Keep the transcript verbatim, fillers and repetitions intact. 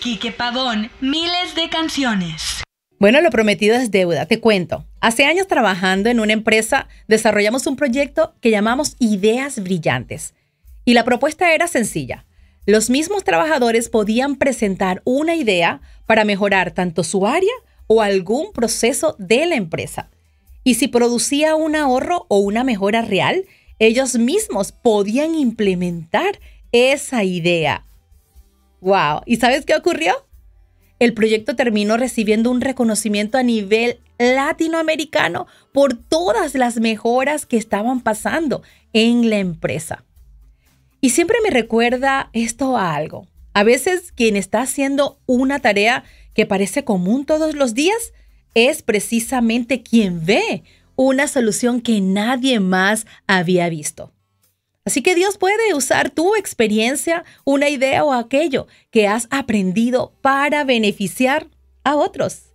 Quique Pavón, miles de canciones. Bueno, lo prometido es deuda, te cuento. Hace años trabajando en una empresa, desarrollamos un proyecto que llamamos Ideas Brillantes. Y la propuesta era sencilla. Los mismos trabajadores podían presentar una idea para mejorar tanto su área o algún proceso de la empresa. Y si producía un ahorro o una mejora real, ellos mismos podían implementar esa idea. ¡Wow! ¿Y sabes qué ocurrió? El proyecto terminó recibiendo un reconocimiento a nivel latinoamericano por todas las mejoras que estaban pasando en la empresa. Y siempre me recuerda esto a algo. A veces quien está haciendo una tarea que parece común todos los días es precisamente quien ve una solución que nadie más había visto. Así que Dios puede usar tu experiencia, una idea o aquello que has aprendido para beneficiar a otros.